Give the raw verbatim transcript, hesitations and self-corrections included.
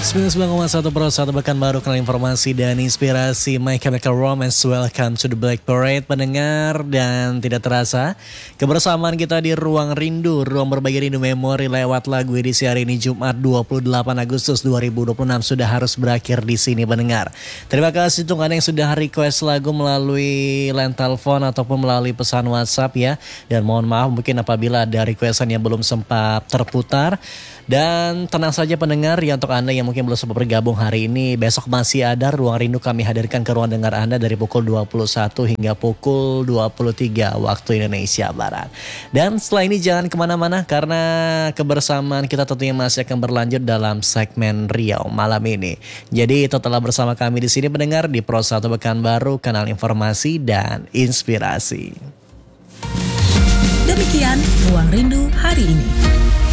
sembilan puluh sembilan koma satu Pro satu Pekan Baru, kenal informasi dan inspirasi My Chemical Romance. Welcome to the Black Parade pendengar. Dan tidak terasa kebersamaan kita di Ruang Rindu, ruang berbagi rindu memori lewat lagu edisi hari ini Jumat dua puluh delapan Agustus dua ribu dua puluh enam sudah harus berakhir di sini pendengar. Terima kasih untuk Anda yang sudah request lagu melalui line telepon ataupun melalui pesan WhatsApp ya. Dan mohon maaf mungkin apabila ada requestan yang belum sempat terputar. Dan tenang saja pendengar ya, untuk Anda yang mungkin belum sempat bergabung hari ini, besok masih ada Ruang Rindu kami hadirkan ke ruang dengar Anda dari pukul dua puluh satu hingga pukul dua puluh tiga waktu Indonesia Barat. Dan setelah ini jangan kemana-mana karena kebersamaan kita tentunya masih akan berlanjut dalam segmen Riau malam ini. Jadi tetaplah bersama kami di sini pendengar di Pro satu Pekanbaru, kanal informasi dan inspirasi. Demikian Ruang Rindu hari ini.